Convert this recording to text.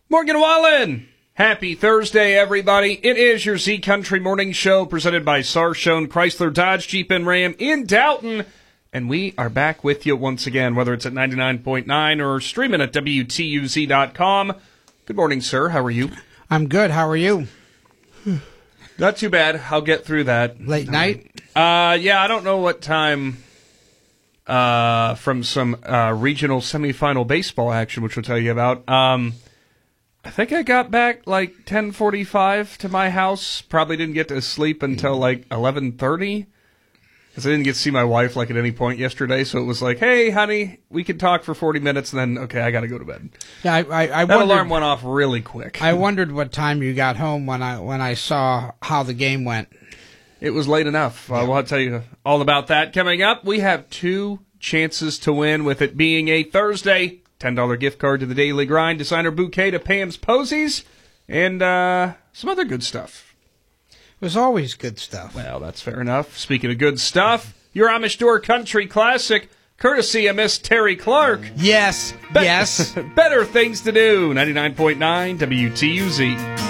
Morgan Wallen! Happy Thursday, everybody. It is your Z Country Morning Show presented by Sarshone Chrysler Dodge Jeep and Ram in Dalton. And we are back with you once again, whether it's at 99.9 or streaming at WTUZ.com. Good morning, sir. How are you? I'm good. How are you? Not too bad. I'll get through that. Late night? Yeah, I don't know what time from some regional semifinal baseball action, which we'll tell you about. I think I got back like 10:45 to my house. Probably didn't get to sleep until like 11:30 because I didn't get to see my wife like at any point yesterday. So it was like, hey, honey, we can talk for 40 minutes, and then, okay, I got to go to bed. Yeah, that alarm went off really quick. I wondered what time you got home when I saw how the game went. It was late enough. Yeah. We'll tell you all about that. Coming up, we have two chances to win with it being a Thursday. $10 gift card to the Daily Grind, designer bouquet to Pam's Posies, and some other good stuff. It was always good stuff. Well, that's fair enough. Speaking of good stuff, your Amish Door Country Classic, courtesy of Miss Terry Clark. Yes, yes. Better things to do. 99.9 WTUZ.